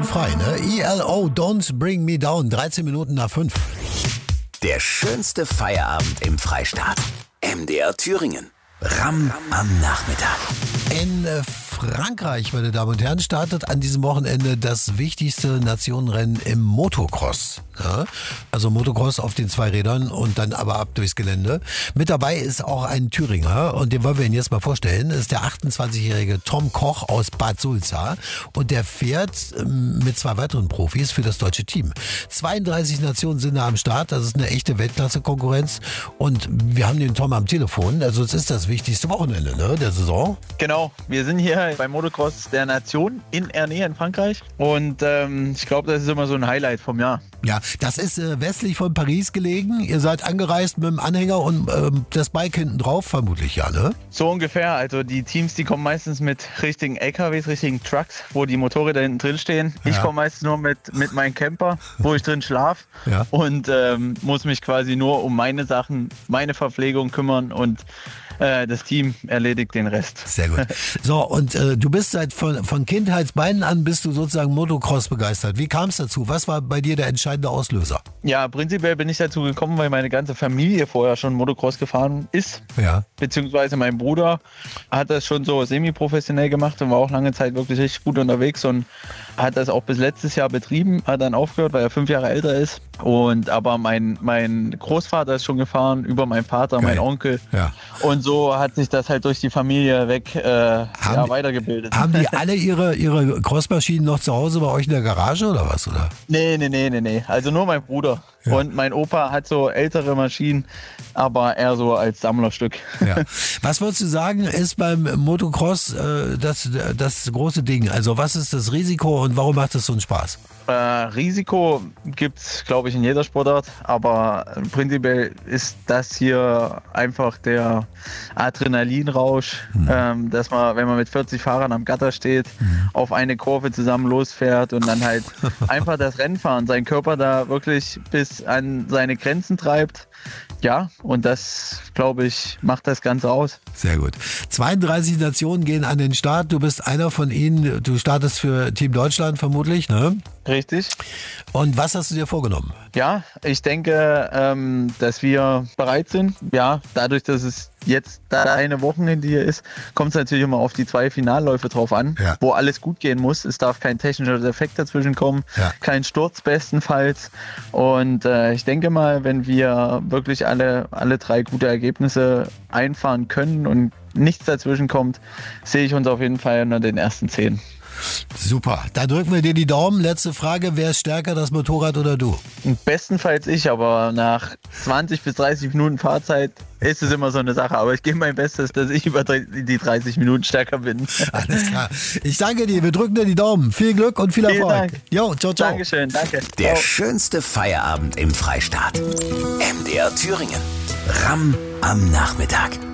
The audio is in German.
und frei, ne? ELO, Don't Bring Me Down, 13 Minuten nach 5. Der schönste Feierabend im Freistaat. MDR Thüringen. Ram am Nachmittag. In Frankreich, meine Damen und Herren, startet an diesem Wochenende das wichtigste Nationenrennen im Motocross. Ja? Also Motocross auf den 2 Rädern und dann aber ab durchs Gelände. Mit dabei ist auch ein Thüringer und den wollen wir Ihnen jetzt mal vorstellen. Das ist der 28-jährige Tom Koch aus Bad Sulza und der fährt mit 2 weiteren Profis für das deutsche Team. 32 Nationen sind da am Start, das ist eine echte Weltklasse-Konkurrenz und wir haben den Tom am Telefon. Also es ist das wichtigste Wochenende, ne, der Saison. Genau, wir sind hier beim Motocross der Nation in Ernée in Frankreich und ich glaube, das ist immer so ein Highlight vom Jahr. Ja, das ist westlich von Paris gelegen. Ihr seid angereist mit dem Anhänger und das Bike hinten drauf, vermutlich, ja, ne? So ungefähr, also die Teams, die kommen meistens mit richtigen LKWs, richtigen Trucks, wo die Motorräder hinten drin stehen. Ja. Ich komme meistens nur mit meinem Camper, wo ich drin schlafe und muss mich quasi nur um meine Sachen, meine Verpflegung kümmern und das Team erledigt den Rest. Sehr gut. So, und du bist von Kindheitsbeinen an bist du sozusagen Motocross begeistert. Wie kam es dazu? Was war bei dir der entscheidende Auslöser? Ja, prinzipiell bin ich dazu gekommen, weil meine ganze Familie vorher schon Motocross gefahren ist. Ja. Beziehungsweise mein Bruder hat das schon so semi-professionell gemacht und war auch lange Zeit wirklich richtig gut unterwegs und hat das auch bis letztes Jahr betrieben, hat dann aufgehört, weil er 5 Jahre älter ist. Aber mein Großvater ist schon gefahren, über meinen Vater, mein Onkel. Ja. Und so hat sich das halt durch die Familie weg weitergebildet. Haben die alle ihre Crossmaschinen noch zu Hause bei euch in der Garage oder was? Oder? Nee. Also nur mein Bruder. Ja. Und mein Opa hat so ältere Maschinen, aber eher so als Sammlerstück. Ja. Was würdest du sagen, ist beim Motocross das große Ding? Also was ist das Risiko und warum macht es so einen Spaß? Risiko gibt es, glaube ich, in jeder Sportart, aber prinzipiell ist das hier einfach der Adrenalinrausch, dass man, wenn man mit 40 Fahrern am Gatter steht, auf eine Kurve zusammen losfährt und dann halt einfach das Rennfahren, seinen Körper da wirklich bis an seine Grenzen treibt. Ja, und das, glaube ich, macht das Ganze aus. Sehr gut. 32 Nationen gehen an den Start. Du bist einer von ihnen. Du startest für Team Deutschland vermutlich, ne? Richtig. Und was hast du dir vorgenommen? Ja, ich denke, dass wir bereit sind. Ja, dadurch, dass es jetzt da eine Wochenende hier ist, kommt es natürlich immer auf die 2 Finalläufe drauf an, wo alles gut gehen muss. Es darf kein technischer Defekt dazwischen kommen, kein Sturz bestenfalls. Und ich denke mal, wenn wir wirklich alle 3 gute Ergebnisse einfahren können und nichts dazwischen kommt, sehe ich uns auf jeden Fall unter den ersten 10. Super, da drücken wir dir die Daumen. Letzte Frage, wer ist stärker, das Motorrad oder du? Bestenfalls ich, aber nach 20 bis 30 Minuten Fahrzeit ist es immer so eine Sache. Aber ich gebe mein Bestes, dass ich über die 30 Minuten stärker bin. Alles klar. Ich danke dir, wir drücken dir die Daumen. Viel Glück und viel Erfolg. Vielen Dank. Jo, ciao, ciao. Dankeschön, danke. Der schönste Feierabend im Freistaat. MDR Thüringen. Ram am Nachmittag.